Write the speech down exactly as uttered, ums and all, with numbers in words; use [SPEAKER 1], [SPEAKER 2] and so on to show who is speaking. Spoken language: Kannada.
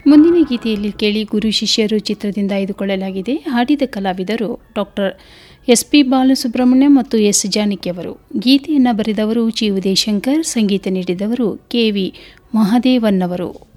[SPEAKER 1] ಮುಂದಿನ ಗೀತೆಯಲ್ಲಿ ಕೇಳಿ ಗುರು ಶಿಷ್ಯರು ಚಿತ್ರದಿಂದ ಆಯ್ದುಕೊಳ್ಳಲಾಗಿದೆ. ಹಾಡಿದ ಕಲಾವಿದರು ಡಾಕ್ಟರ್ ಎಸ್ ಪಿ ಬಾಲಸುಬ್ರಹ್ಮಣ್ಯ ಮತ್ತು ಎಸ್ ಜಾನಕಿಯವರು. ಗೀತೆಯನ್ನು ಬರೆದವರು ಜಿ ಉದಯಶಂಕರ್, ಸಂಗೀತ ನೀಡಿದವರು ಕೆ ವಿ ಮಹಾದೇವನ್ನವರು.